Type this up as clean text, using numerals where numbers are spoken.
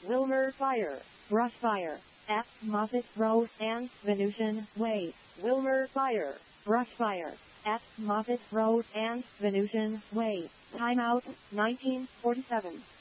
Wilmer Fire, Brush Fire, at Moffett Road and Venusian Way. Wilmer Fire, Brush Fire, at Moffett Road and Venusian Way. Timeout, 1947.